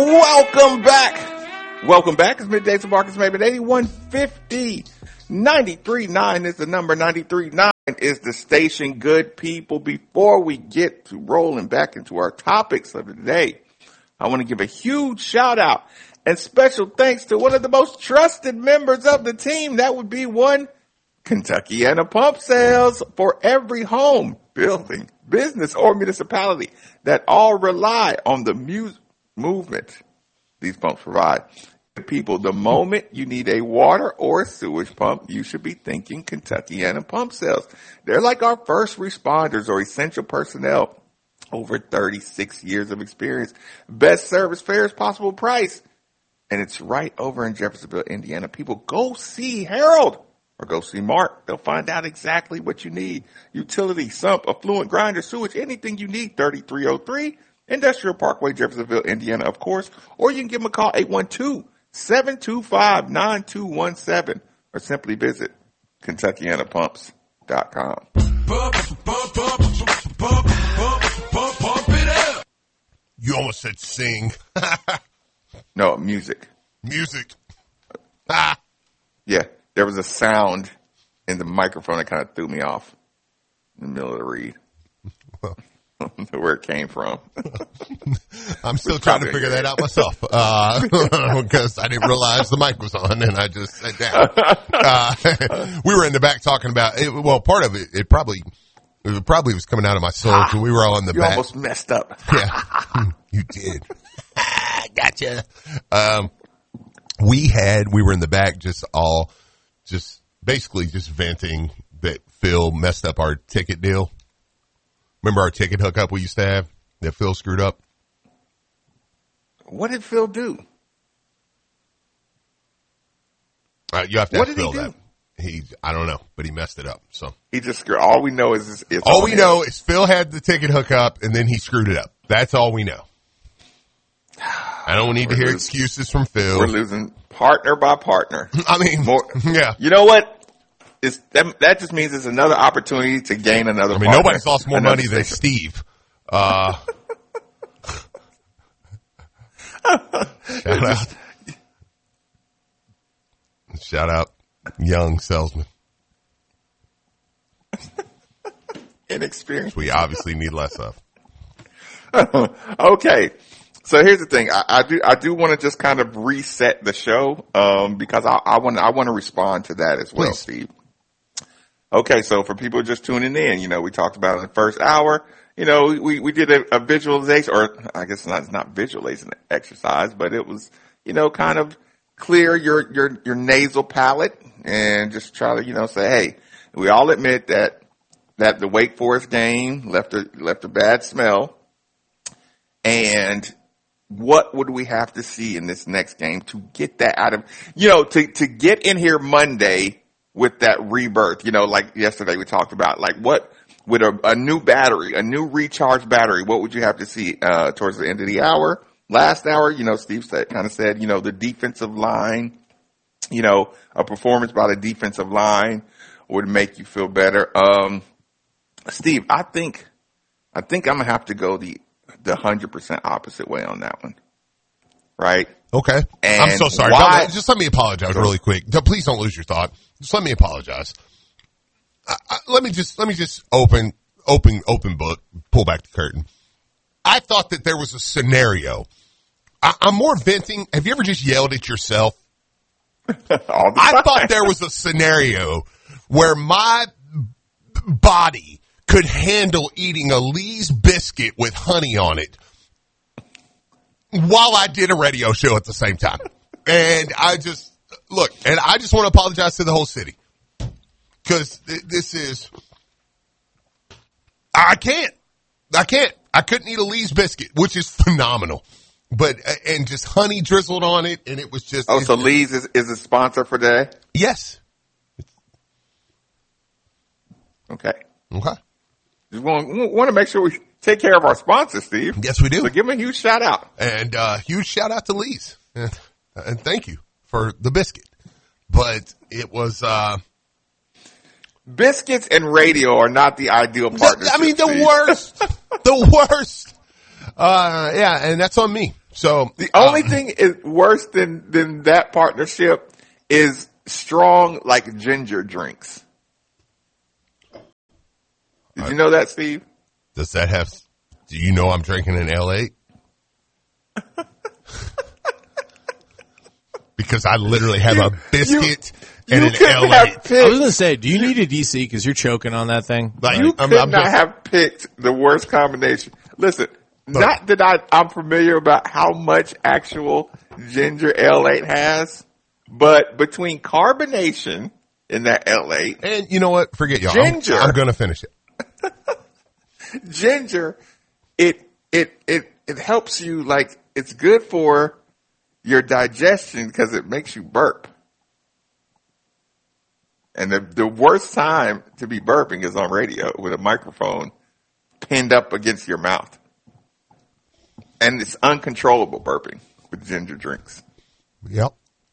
Welcome back. Welcome back. It's Middays with Marcus Maven. 8150 93.9 is the number. 93.9 is the station. Good people, before we get to rolling back into our topics of the day, I want to give a huge shout out and special thanks to one of the most trusted members of the team. That would be one Kentuckiana Pump Sales. For every home, building, business, or municipality that all rely on the movement these pumps provide. People, the moment you need a water or a sewage pump, you should be thinking Kentuckiana Pump Sales. They're like our first responders or essential personnel. Over 36 years of experience. Best service, fairest possible price. And it's right over in Jeffersonville, Indiana. People, go see Harold or go see Mark. They'll find out exactly what you need. Utility, sump, affluent grinder, sewage, anything you need. 3303 Industrial Parkway, Jeffersonville, Indiana, of course. Or you can give them a call, 812-725-9217. Or simply visit KentuckianaPumps.com. You almost said sing. No, music. Music. Yeah, there was a sound in the microphone that kind of threw me off in the middle of the read. Where it came from. I'm still trying to figure that out myself because I didn't realize the mic was on and I just sat down. We were in the back talking about it. Well, part of it, it probably was coming out of my soul. So we were all in the back. You almost messed up. Yeah, you did. Gotcha. We were in the back basically venting that Phil messed up our ticket deal. Remember our ticket hookup we used to have that Phil screwed up? What did Phil do? You have to ask Phil that. I don't know, but he messed it up. So he just screwed. All we know is all we know is Phil had the ticket hookup and then he screwed it up. That's all we know. I don't need to hear excuses from Phil. We're losing partner by partner. I mean, yeah. You know what? That just means it's another opportunity to gain another partner. Nobody's lost more money than Steve. Shout out, young salesman. Inexperienced. We obviously need less of. Okay. So here's the thing. I do want to just kind of reset the show, because I want to respond to that as well, Steve. Okay. So for people just tuning in, we talked about in the first hour, we did a visualization, or I guess it's not visualizing exercise, but it was, kind of clear your nasal palate and just try to, say, hey, we all admit that the Wake Forest game left a bad smell. And what would we have to see in this next game to get that out of, to get in here Monday with that rebirth, like yesterday we talked about, like what, with a new battery, a new recharged battery, what would you have to see, towards the end of the hour? Last hour, Steve said, the defensive line, a performance by the defensive line would make you feel better. Steve, I think I'm going to have to go the 100% opposite way on that one. Right? Okay. And I'm so sorry. Just let me apologize really quick. Please don't lose your thought. Just let me apologize. Let me just open book, pull back the curtain. I thought that there was a scenario. I'm more venting. Have you ever just yelled at yourself? All the time. I thought there was a scenario where my body could handle eating a Lee's biscuit with honey on it while I did a radio show at the same time. And I just want to apologize to the whole city. Because this is, I couldn't eat a Lee's biscuit, which is phenomenal. But, and just honey drizzled on it, and it was just. Oh, so Lee's is a sponsor for today? Yes. Okay. Just want to make sure we take care of our sponsors, Steve. Yes, we do. So give them a huge shout out. And huge shout out to Lee's. And thank you for the biscuit. But it was biscuits and radio are not the ideal partnership. The worst. The worst. Yeah, and that's on me. So the only thing is worse than that partnership is strong, like ginger drinks. Did you know that, Steve? Does that have, do you know I'm drinking an L8? Because I literally have a biscuit and an L8. I was going to say, do you need a DC because you're choking on that thing? Like, you could not have picked the worst combination. Listen, not that I'm familiar about how much actual ginger L8 has, but between carbonation in that L8. And you know what? Forget y'all. Ginger. I'm going to finish it. Ginger, it helps you, like, it's good for your digestion because it makes you burp. And the worst time to be burping is on radio with a microphone pinned up against your mouth. And it's uncontrollable burping with ginger drinks. Yep.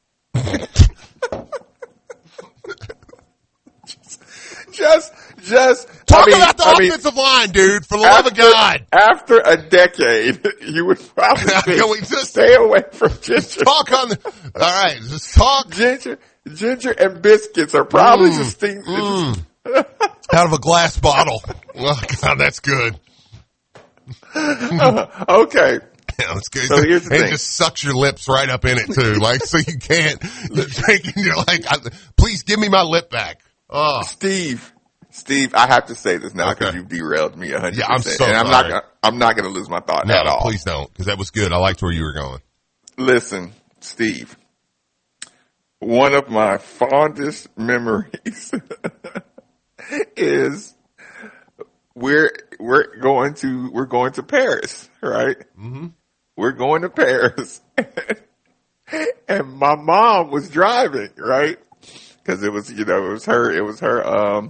Just talk about the offensive line, dude. For the love of God. After a decade, you would probably stay away from ginger. Talk on the. All right, just talk. Ginger and biscuits are probably just things. Out of a glass bottle. Oh God, that's good. Okay. Yeah, that's good. So here's the thing. It just sucks your lips right up in it too, like so you can't. You're drinking. You're like, please give me my lip back. Oh, Steve, I have to say this now because you've derailed me 100%. Yeah, I'm so sorry. I'm not going to lose my thought at all. Please don't, because that was good. I liked where you were going. Listen, Steve, one of my fondest memories is we're going to Paris, right? Mm-hmm. We're going to Paris, and my mom was driving, right? Because it was her.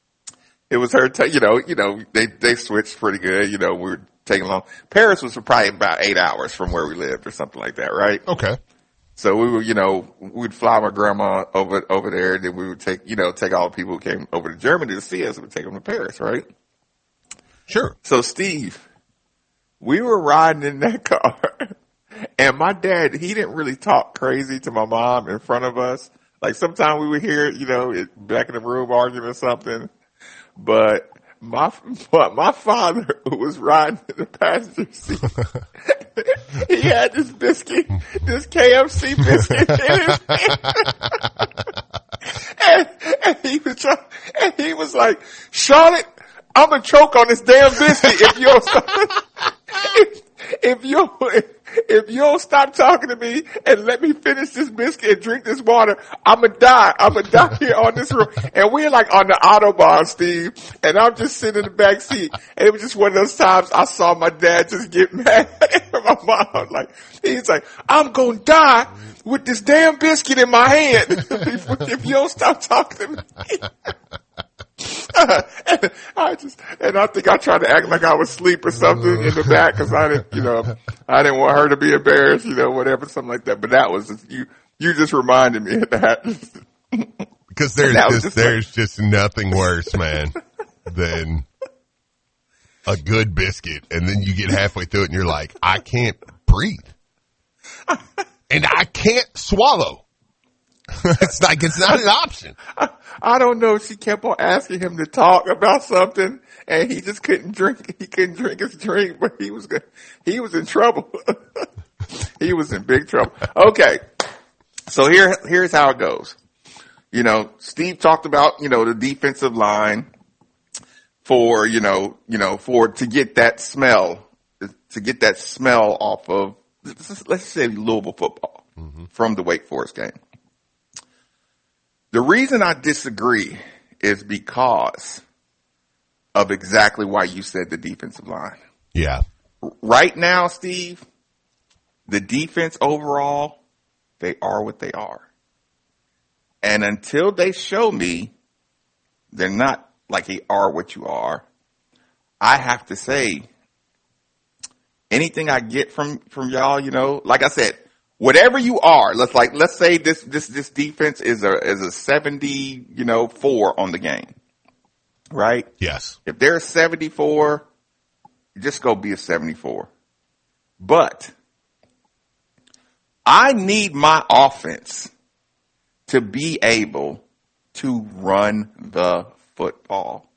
They switched pretty good. We were taking long. Paris was probably about 8 hours from where we lived or something like that, right? Okay. So we were, we'd fly my grandma over there, and then we would take all the people who came over to Germany to see us, and we'd take them to Paris, right? Sure. So Steve, we were riding in that car, and my dad, he didn't really talk crazy to my mom in front of us. Like sometimes we would hear, back in the room arguing or something, but my father, who was riding in the passenger seat, he had this biscuit, this KFC biscuit in his hand. And he was like, Charlotte, I'm gonna choke on this damn biscuit if you don't stop. If you don't stop talking to me and let me finish this biscuit and drink this water, I'm gonna die. I'm gonna die here on this road. And we're like on the Autobahn, Steve, and I'm just sitting in the back seat. And it was just one of those times I saw my dad just get mad at my mom. Like, he's like, I'm gonna die with this damn biscuit in my hand if you don't stop talking to me. and I think I tried to act like I was asleep or something in the back because I didn't want her to be embarrassed, whatever, something like that. But that was you just reminded me of that. Because there's just nothing worse, man, than a good biscuit, and then you get halfway through it and you're like, I can't breathe, and I can't swallow. It's like it's not an option. I don't know if she kept on asking him to talk about something, and he just couldn't drink. He couldn't drink his drink, but he was in trouble. He was in big trouble. Okay, so here's how it goes. Steve talked about the defensive line for to get that smell off of, let's say, Louisville football from the Wake Forest game. The reason I disagree is because of exactly why you said the defensive line. Yeah. Right now, Steve, the defense overall, they are what they are. And until they show me they're not like they are what you are, I have to say anything I get from y'all, like I said, whatever you are, let's say this defense is a 74 on the game, right? Yes. If they're a 74, just go be a 74. But I need my offense to be able to run the football.